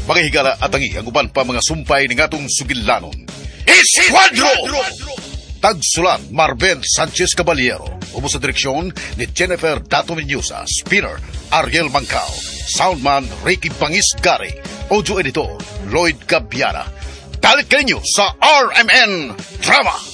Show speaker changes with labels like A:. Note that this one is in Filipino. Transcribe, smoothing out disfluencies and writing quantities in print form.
A: mga higala at ang uban pa mga sumpay ng atong sugilanon. Esquadro! Tagsulat Marben Sanchez Caballero. Umo sa direksyon ni Jennifer Dato Menyusa. Spinner Ariel Mancao. Soundman Ricky Pangis Gary. Audio editor Lloyd Gabiara. Talik kayo sa RMN Drama.